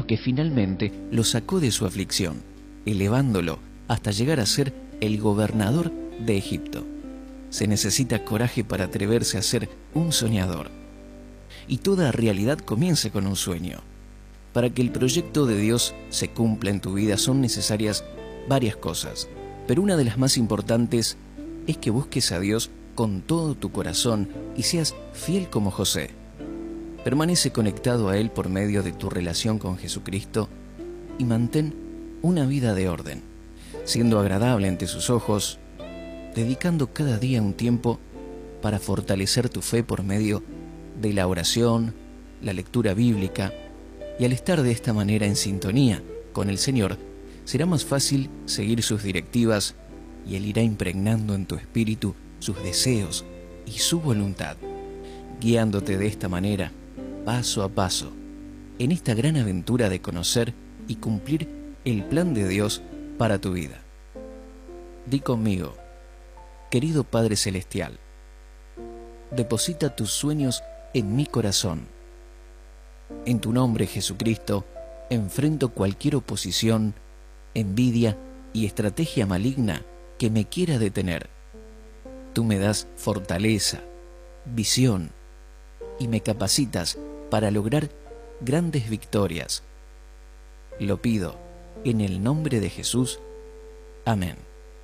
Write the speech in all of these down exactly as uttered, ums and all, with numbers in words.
lo que finalmente lo sacó de su aflicción, elevándolo hasta llegar a ser el gobernador de Egipto. Se necesita coraje para atreverse a ser un soñador. Y toda realidad comienza con un sueño. Para que el proyecto de Dios se cumpla en tu vida son necesarias varias cosas, pero una de las más importantes es que busques a Dios con todo tu corazón y seas fiel como José. Permanece conectado a Él por medio de tu relación con Jesucristo y mantén una vida de orden, siendo agradable ante sus ojos, dedicando cada día un tiempo para fortalecer tu fe por medio de la oración, la lectura bíblica, y al estar de esta manera en sintonía con el Señor, será más fácil seguir sus directivas y Él irá impregnando en tu espíritu sus deseos y su voluntad, guiándote de esta manera, paso a paso, en esta gran aventura de conocer y cumplir el plan de Dios para tu vida. Di conmigo: querido Padre Celestial, deposita tus sueños en mi corazón. En tu nombre, Jesucristo, enfrento cualquier oposición, envidia y estrategia maligna que me quiera detener. Tú me das fortaleza, visión y me capacitas para lograr grandes victorias. Lo pido en el nombre de Jesús. Amén.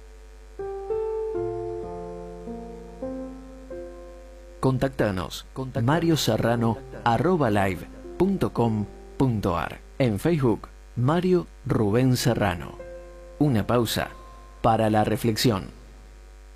Contactanos, mario serrano arroba live punto com punto ar. En Facebook, Mario Rubén Serrano. Una pausa para la reflexión.